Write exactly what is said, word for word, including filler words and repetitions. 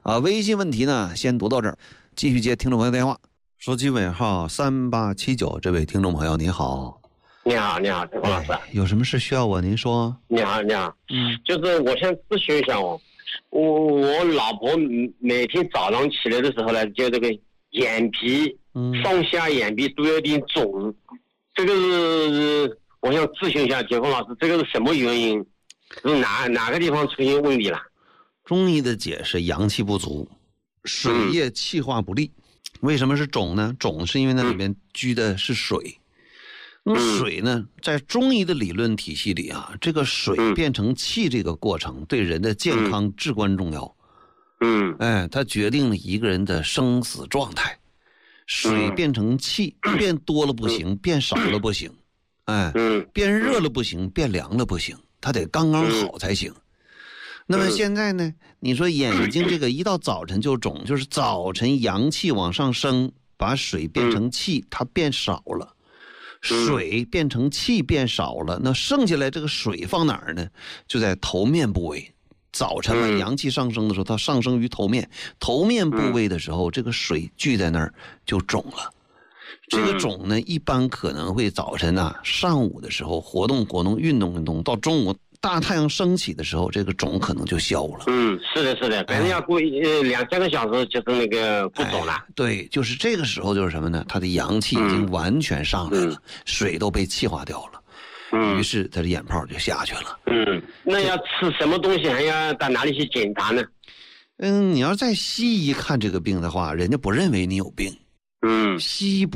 啊，微信问题呢，先读到这儿，继续接听众朋友电话。手机尾号三八七九，这位听众朋友你好。 你好，你好，陈峰老师。 有什么事需要我？您说。 你好，你好。 嗯， 就是我想咨询一下哦，我我老婆每天早上起来的时候呢，就这个眼皮， 嗯， 上下眼皮都有点肿，这个是我想咨询一下陈峰老师，这个是什么原因？是哪哪个地方出现问题了？ 中医的解释，阳气不足，水液气化不利。嗯，为什么是肿呢？肿是因为那里面居的是水。那么水呢，在中医的理论体系里啊，这个水变成气这个过程对人的健康至关重要。 嗯， 哎，它决定了一个人的生死状态。水变成气，变多了不行，变少了不行。哎，变热了不行，变凉了不行，它得刚刚好才行。那么现在呢，你说眼睛这个一到早晨就肿，就是早晨阳气往上升，把水变成气，它变少了。水变成气变少了，那剩下来这个水放哪儿呢？就在头面部位。早晨嘛，阳气上升的时候，它上升于头面，头面部位的时候，这个水聚在那儿就肿了。这个肿呢，一般可能会早晨啊，上午的时候活动活动、运动运动，到中午大太阳升起的时候，这个肿可能就消了。 嗯，是的，是的，反正要过呃两三个小时就是那个不肿了。 哎。对，就是这个时候就是什么呢？它的阳气已经完全上来了，嗯、水都被气化掉了。嗯，于是他的眼泡就下去了。 嗯，那要吃什么东西，还要到哪里去检查呢？ 嗯，你要在西医看这个病的话，人家不认为你有病。 嗯， 西医不